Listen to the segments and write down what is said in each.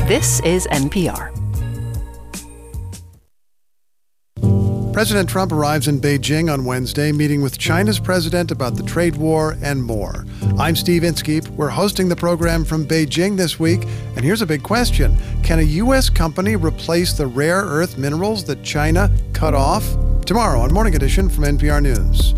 This is NPR. President Trump arrives in Beijing on Wednesday, meeting with China's president about the trade war and more. I'm Steve Inskeep. We're hosting the program from Beijing this week, and here's a big question. Can a U.S. company replace the rare earth minerals that China cut off? Tomorrow on Morning Edition from NPR News.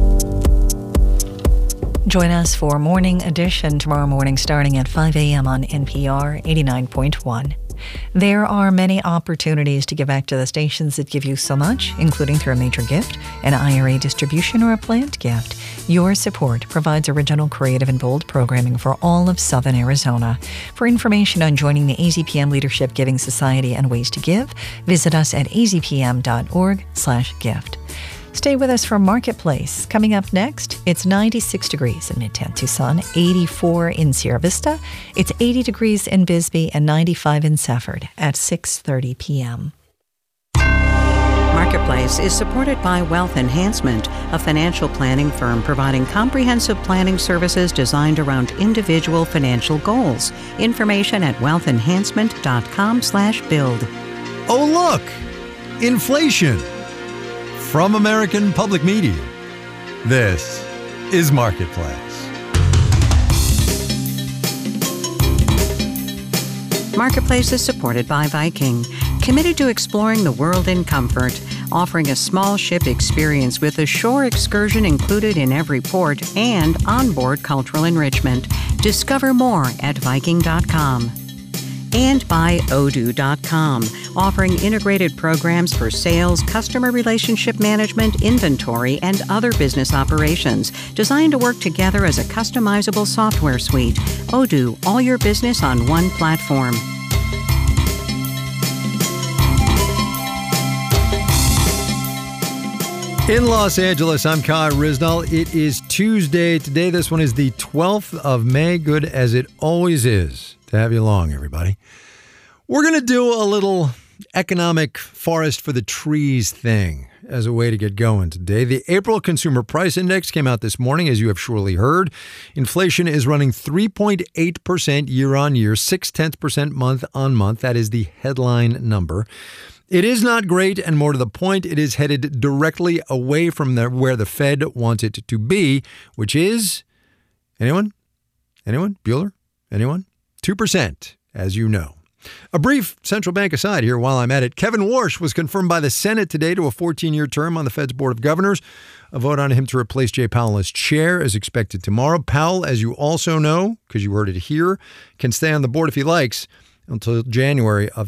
Join us for Morning Edition tomorrow morning starting at 5 a.m. on NPR 89.1. There are many opportunities to give back to the stations that give you so much, including through a major gift, an IRA distribution, or a planned gift. Your support provides original, creative, and bold programming for all of Southern Arizona. For information on joining the AZPM Leadership Giving Society and ways to give, visit us at azpm.org/gift. Stay with us for Marketplace. Coming up next, it's 96 degrees in Midtown Tucson, 84 in Sierra Vista. It's 80 degrees in Bisbee and 95 in Safford at 6:30 p.m. Marketplace is supported by Wealth Enhancement, a financial planning firm providing comprehensive planning services designed around individual financial goals. Information at wealthenhancement.com/build. Oh, look! Inflation! From American Public Media, this is Marketplace. Marketplace is supported by Viking, committed to exploring the world in comfort, offering a small ship experience with a shore excursion included in every port and onboard cultural enrichment. Discover more at Viking.com. And by Odoo.com, offering integrated programs for sales, customer relationship management, inventory, and other business operations, designed to work together as a customizable software suite. Odoo, all your business on one platform. In Los Angeles, I'm Kai Risnall. It is Tuesday. Today, this one is the 12th of May. Good as it always is to have you along, everybody. We're going to do a little economic forest for the trees thing as a way to get going today. The April Consumer Price Index came out this morning, as you have surely heard. Inflation is running 3.8% year on year, 0.6% month on month. That is the headline number. It is not great, and more to the point, it is headed directly away from where the Fed wants it to be, which is, anyone? Bueller? Anyone? 2%, as you know. A brief central bank aside here while I'm at it. Kevin Warsh was confirmed by the Senate today to a 14-year term on the Fed's Board of Governors. A vote on him to replace Jay Powell as chair is expected tomorrow. Powell, as you also know, because you heard it here, can stay on the board if he likes until January of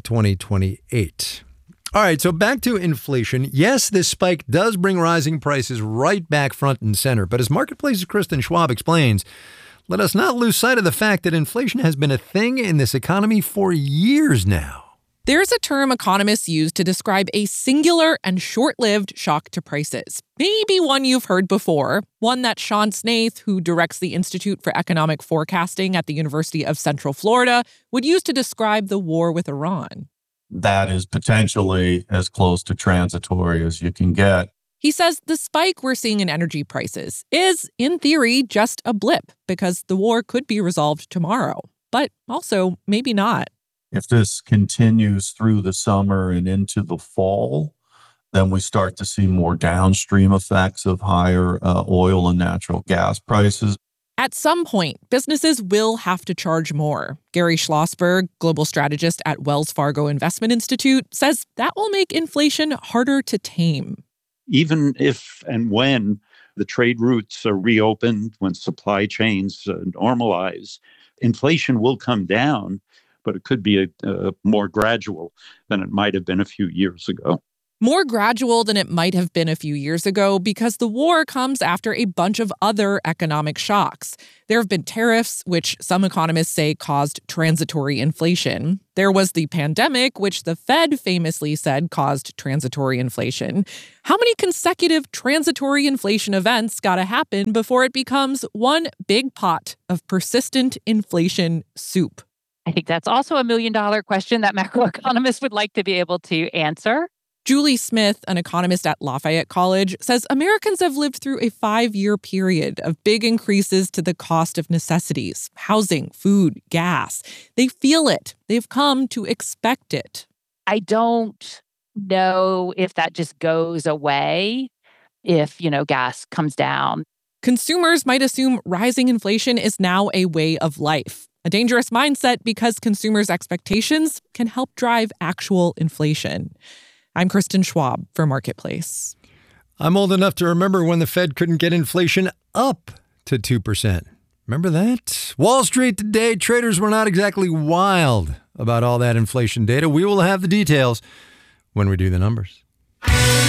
2028. All right, so back to inflation. Yes, this spike does bring rising prices right back front and center. But as Marketplace's Kristen Schwab explains, let us not lose sight of the fact that inflation has been a thing in this economy for years now. There's a term economists use to describe a singular and short-lived shock to prices. Maybe one you've heard before, one that Sean Snaith, who directs the Institute for Economic Forecasting at the University of Central Florida, would use to describe the war with Iran. That is potentially as close to transitory as you can get. He says the spike we're seeing in energy prices is, in theory, just a blip because the war could be resolved tomorrow, but also maybe not. If this continues through the summer and into the fall, then we start to see more downstream effects of higher oil and natural gas prices. At some point, businesses will have to charge more. Gary Schlossberg, global strategist at Wells Fargo Investment Institute, says that will make inflation harder to tame. Even if and when the trade routes are reopened, when supply chains normalize, inflation will come down, but it could be more gradual than it might have been a few years ago. More gradual than it might have been a few years ago because the war comes after a bunch of other economic shocks. There have been tariffs, which some economists say caused transitory inflation. There was the pandemic, which the Fed famously said caused transitory inflation. How many consecutive transitory inflation events got to happen before it becomes one big pot of persistent inflation soup? I think that's also $1 million question that macroeconomists would like to be able to answer. Julie Smith, an economist at Lafayette College, says Americans have lived through a 5-year period of big increases to the cost of necessities, housing, food, gas. They feel it. They've come to expect it. I don't know if that just goes away if, gas comes down. Consumers might assume rising inflation is now a way of life. A dangerous mindset because consumers' expectations can help drive actual inflation. I'm Kristen Schwab for Marketplace. I'm old enough to remember when the Fed couldn't get inflation up to 2%. Remember that? Wall Street today, traders were not exactly wild about all that inflation data. We will have the details when we do the numbers.